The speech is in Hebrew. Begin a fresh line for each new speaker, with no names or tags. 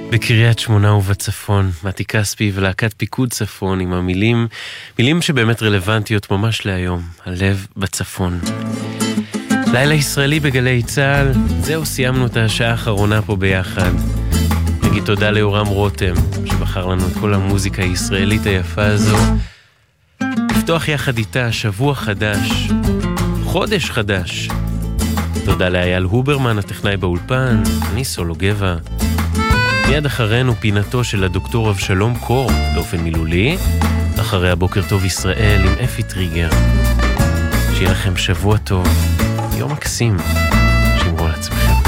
בקריית שמונה ובצפון, מתי כספי ולהקת פיקוד צפון עם המילים, מילים שבאמת רלוונטיות ממש להיום, הלב בצפון. לילה ישראלי בגלי צהל, זהו, סיימנו את השעה האחרונה פה ביחד. נגיד תודה לאורם רותם, שבחר לנו את כל המוזיקה הישראלית היפה הזו. לפתוח יחד איתה שבוע חדש, חודש חדש. תודה לאייל הוברמן, הטכנאי באולפן, אני סולו גבע. מיד אחרינו פינתו של הדוקטור אבשלום קור באופן מילולי, אחרי הבוקר טוב ישראל עם אפי טריגר. שיהיה לכם שבוע טוב, יום מקסים.